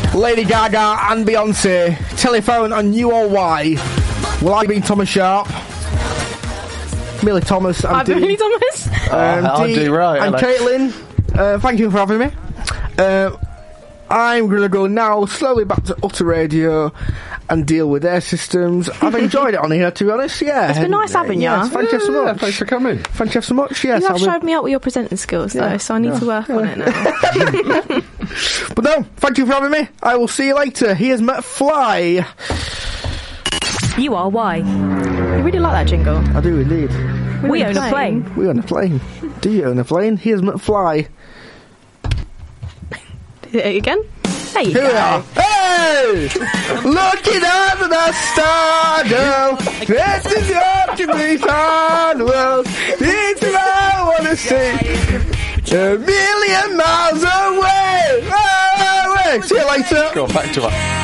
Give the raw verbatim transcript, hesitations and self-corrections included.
Lady Gaga and Beyonce. Telephone on U O Y. Well, I've been Thomas Sharp. Millie Thomas and I'm Dean. Millie Thomas. Um, oh, Dean do right, and hello. Caitlin. Uh, thank you for having me. Uh, I'm going to go now slowly back to Utter Radio and deal with their systems. I've enjoyed it on here, to be honest. Yeah, It's been nice having you. Yes, thank you so Yeah, much. thanks for coming. Thank you so much. Yes, You have I'll be- showed me up with your presenting skills, though, Yeah. so I need Yeah. to work on it now. But no, thank you for having me. I will see you later. Here's McFly. U R Y. You really like that jingle. I do indeed. We own a plane. We own a plane. Do you own a plane? Here's McFly. Hit it again. There you Here go. we are. Hey! Looking at the stardom. This is your complete world. It's what I want to see. A million miles away. away. See you later. Go on, back to us.